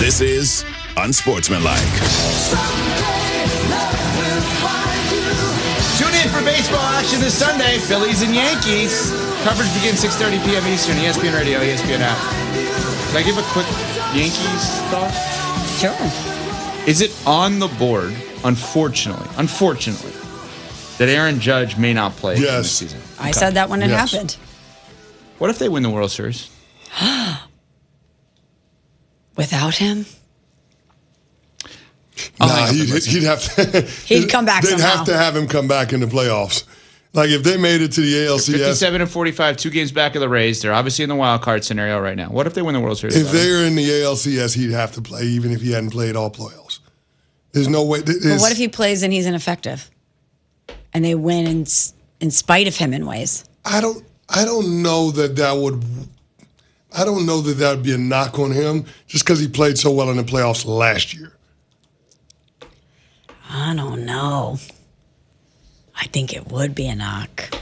This is Unsportsmanlike. Tune in for baseball action this Sunday. Phillies and Yankees. Coverage begins 6:30 p.m. Eastern. ESPN Radio, ESPN app. Can I give a quick Yankees thought? Sure. Is it on the board, unfortunately, that Aaron Judge may not play this season? I said that when it happened. What if they win the World Series? Without him? Nah, he'd have to. He'd come back They'd somehow. have to have him come back in the playoffs. Like, if they made it to the ALCS. 57-45, 2 games back of the Rays. They're obviously in the wild card scenario right now. What if they win the World Series? If they're in the ALCS, he'd have to play, even if he hadn't played all playoffs. There's no way. But what if he plays and he's ineffective? And they win in spite of him in ways? I don't know that would be a knock on him just because he played so well in the playoffs last year. I don't know. I think it would be a knock.